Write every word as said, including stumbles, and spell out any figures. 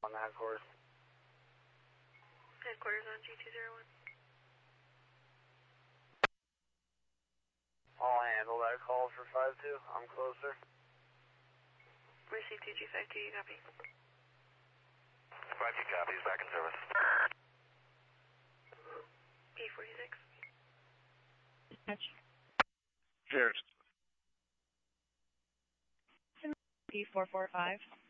on the headquarters. Headquarters on G two zero one. I'll handle that call for five two. I'm closer. Receive two G five two, you copy? five two copies, back in service. P forty-six. Dispatch. Cheers. P four four five.